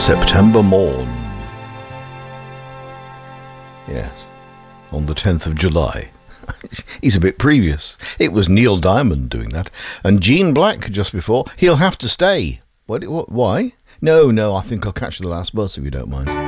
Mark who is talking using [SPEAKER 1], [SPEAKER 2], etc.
[SPEAKER 1] September Morn. Yes, on the 10th of July. He's a bit previous. It was Neil Diamond doing that. And Gene Black just before. He'll Have to Stay. What, why? No, I think I'll catch the last bus if you don't mind.